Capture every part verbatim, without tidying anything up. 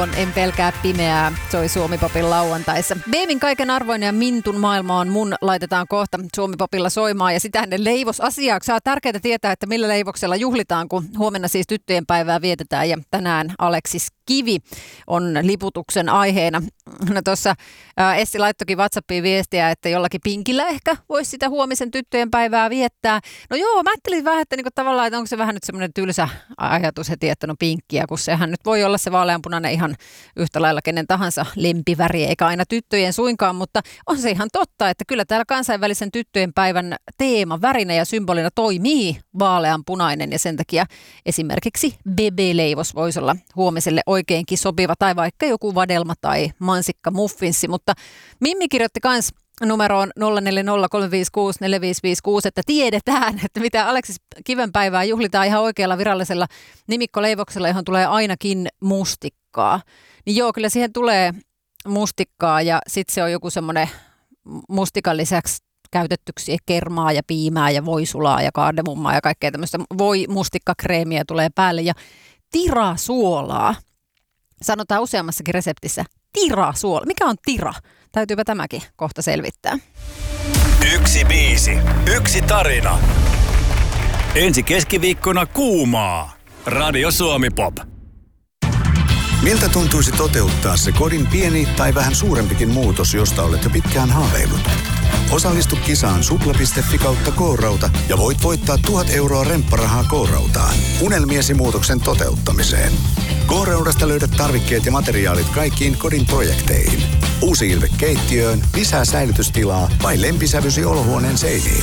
En pelkää pimeää, soi Suomi-popin lauantaissa. Beemin kaiken arvoinen ja Mintun maailma on mun, laitetaan kohta Suomi-popilla soimaan. Ja sitä ennen leivosasiaa. Saa tärkeää tietää, että millä leivoksella juhlitaan, kun huomenna siis tyttöjen päivää vietetään. Ja tänään Aleksis Kivi on liputuksen aiheena. No tuossa Essi laittokin WhatsAppiin viestiä, että jollakin pinkillä ehkä voisi sitä huomisen tyttöjen päivää viettää. No joo, mä ajattelin vähän, että niinku tavallaan, että onko se vähän nyt semmoinen tylsä ajatus heti, että no pinkkiä, kun sehän nyt voi olla se vaaleanpunainen ihan yhtä lailla kenen tahansa lempiväri, eikä aina tyttöjen suinkaan, mutta on se ihan totta, että kyllä täällä kansainvälisen tyttöjen päivän teema, värinä ja symbolina toimii vaaleanpunainen ja sen takia esimerkiksi bebe-leivos voisi olla huomiselle oikeinkin sopiva tai vaikka joku vadelma tai mansikka muffinssi, mutta Mimmi kirjoitti kans numeroon nolla neljä nolla kolme viisi kuusi neljä viisi viisi kuusi, että tiedetään, että mitä Aleksis Kiven päivää juhlitaan ihan oikealla virallisella nimikkoleivoksella, johon tulee ainakin mustikkaa. Niin joo, kyllä siihen tulee mustikkaa ja sitten se on joku semmoinen mustikan lisäksi käytettyksi kermaa ja piimää ja voisulaa ja kaardemummaa ja kaikkea tämmöistä voi mustikkakreemiä tulee päälle ja tirasuolaa. Sanotaan useammassakin reseptissä tirasuola. Mikä on tira? Täytyypä tämäkin kohta selvittää. Yksi biisi, yksi tarina. Ensi keskiviikkona kuumaa. Radio Suomi Pop. Miltä tuntuisi toteuttaa se kodin pieni tai vähän suurempikin muutos, josta olet jo pitkään haaveillut? Osallistu kisaan supla piste fi kautta K-rauta ja voit voittaa tuhat euroa rempparahaa K-rautaan. Unelmiesi muutoksen toteuttamiseen. K-raudasta löydät tarvikkeet ja materiaalit kaikkiin kodin projekteihin. Uusi ilme keittiöön, lisää säilytystilaa vai lempisävysi olohuoneen seiniin.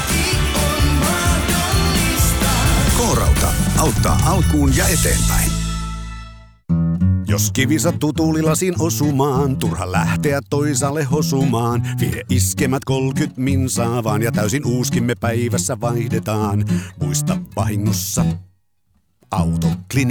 K-rauta auttaa alkuun ja eteenpäin. Jos kivi sattuu tuulilasin osumaan, turha lähteä toisaalle hosumaan. Vie iskemät kolkyt minsaa vaan ja täysin uuskimme päivässä vaihdetaan. Muista vahingossa autokliniikka.